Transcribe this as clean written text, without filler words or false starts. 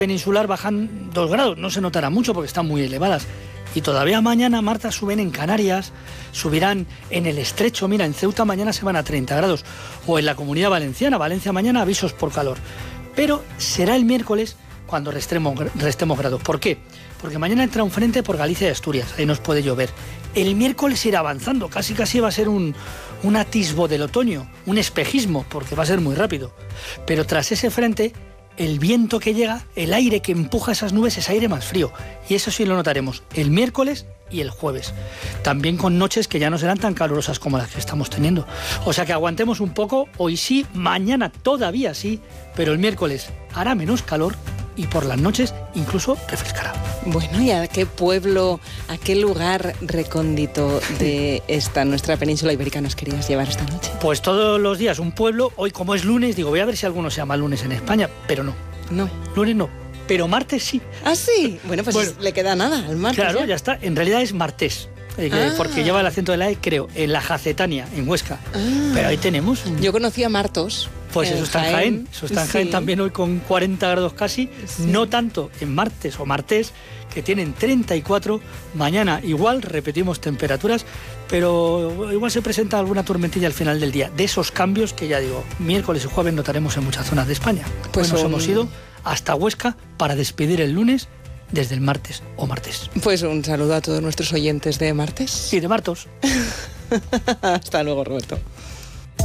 peninsular bajan 2 grados, no se notará mucho porque están muy elevadas. Y todavía mañana, Marta, suben en Canarias, subirán en el Estrecho. Mira, en Ceuta mañana se van a 30 grados. O en la Comunidad Valenciana, Valencia mañana, avisos por calor. Pero será el miércoles cuando restemos grados. ¿Por qué? Porque mañana entra un frente por Galicia y Asturias, ahí nos puede llover. El miércoles irá avanzando, casi va a ser un atisbo del otoño, un espejismo, porque va a ser muy rápido. Pero tras ese frente, el viento que llega, el aire que empuja esas nubes es aire más frío. Y eso sí lo notaremos el miércoles y el jueves. También con noches que ya no serán tan calurosas como las que estamos teniendo. O sea que aguantemos un poco, hoy sí, mañana todavía sí, pero el miércoles hará menos calor y por las noches incluso refrescará. Bueno, ¿y a qué pueblo, a qué lugar recóndito de esta nuestra península ibérica nos querías llevar esta noche? Pues todos los días un pueblo. Hoy, como es lunes, digo, voy a ver si alguno se llama lunes en España, pero no. No. Lunes no, pero martes sí. ¿Ah, sí? Bueno, pues le queda nada al martes. Claro, ya está. En realidad es martes. Porque lleva el acento de la E, creo, en la Jacetania, en Huesca. Pero ahí tenemos. Yo conocí a Martos. Pues eso está en Jaén. Eso está en Jaén también hoy con 40 grados casi. Sí. No tanto en martes o martes, que tienen 34. Mañana igual, repetimos temperaturas, pero igual se presenta alguna tormentilla al final del día. De esos cambios que ya digo, miércoles y jueves notaremos en muchas zonas de España. Pues nos hemos ido hasta Huesca para despedir el lunes desde el martes o martes. Pues un saludo a todos nuestros oyentes de martes. Y de martos. Hasta luego, Roberto.